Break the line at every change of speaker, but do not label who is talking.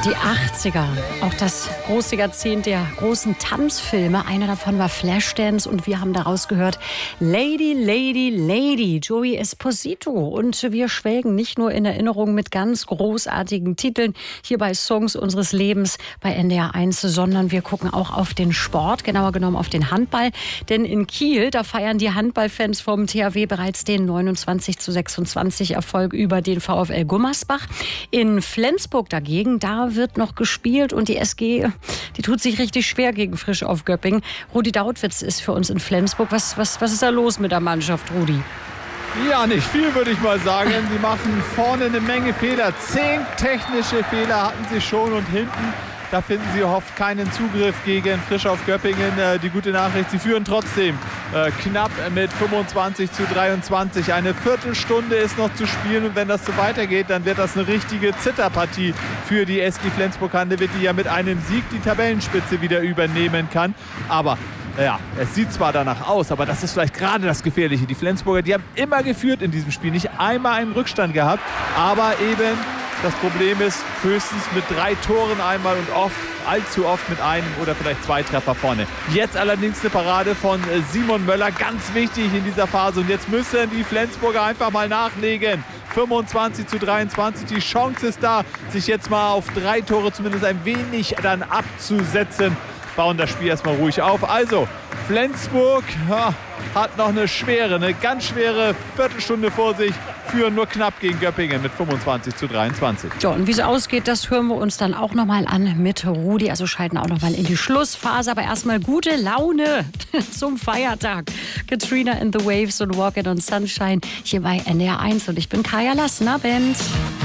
Die 80er, auch das große Jahrzehnt der großen Tanzfilme. Einer davon war Flashdance und wir haben daraus gehört Lady, Lady, Lady, Joey Esposito. Und wir schwelgen nicht nur in Erinnerung mit ganz großartigen Titeln hier bei Songs unseres Lebens bei NDR 1, sondern wir gucken auch auf den Sport, genauer genommen auf den Handball. Denn in Kiel, da feiern die Handballfans vom THW bereits den 29:26 Erfolg über den VfL Gummersbach. In Flensburg dagegen, da wird noch gespielt und die SG, die tut sich richtig schwer gegen Frisch auf Göppingen. Rudi Dautwitz ist für uns in Flensburg. Was ist da los mit der Mannschaft, Rudi?
Ja, nicht viel, würde ich mal sagen. Sie machen vorne eine Menge Fehler. 10 technische Fehler hatten sie schon und hinten, da finden sie oft keinen Zugriff gegen Frisch auf Göppingen. Die gute Nachricht, sie führen trotzdem knapp mit 25:23. Eine Viertelstunde ist noch zu spielen und wenn das so weitergeht, dann wird das eine richtige Zitterpartie für die SG Flensburg-Handewitt, die ja mit einem Sieg die Tabellenspitze wieder übernehmen kann. Aber ja, es sieht zwar danach aus, aber das ist vielleicht gerade das Gefährliche. Die Flensburger, die haben immer geführt in diesem Spiel, nicht einmal einen Rückstand gehabt, aber eben das Problem ist höchstens mit 3 Toren einmal und oft, allzu oft mit einem oder vielleicht 2 Treffer vorne. Jetzt allerdings eine Parade von Simon Möller, ganz wichtig in dieser Phase. Und jetzt müssen die Flensburger einfach mal nachlegen. 25:23, die Chance ist da, sich jetzt mal auf 3 Tore zumindest ein wenig dann abzusetzen. Bauen das Spiel erstmal ruhig auf. Also, Flensburg hat noch eine ganz schwere Viertelstunde vor sich, führen nur knapp gegen Göppingen mit 25:23.
So, und wie es ausgeht, das hören wir uns dann auch nochmal an mit Rudi. Also schalten auch nochmal in die Schlussphase. Aber erstmal gute Laune zum Feiertag. Katrina and the Waves und Walking on Sunshine hier bei NDR 1. Und ich bin Kaya Lassner, Band.